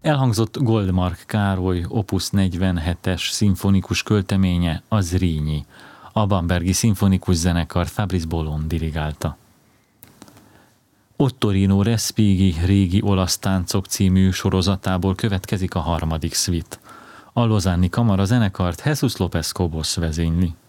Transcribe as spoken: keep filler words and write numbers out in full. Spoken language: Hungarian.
Elhangzott Goldmark Károly opus negyvenhetes szimfonikus költeménye, a Zrínyi. A Bambergi Szimfonikus Zenekar Fabrice Bolon dirigálta. Ottorino Respighi régi olasz táncok című sorozatából következik a harmadik szvit. A Lausanne-i Kamara zenekart Jesus López Cobos vezényli.